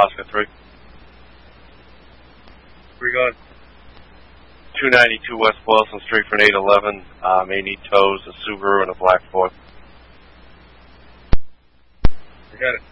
Oscar 3. Where you going? 292 West Boylston Street for an 811. May need tows, a Subaru and a black Ford. I got it.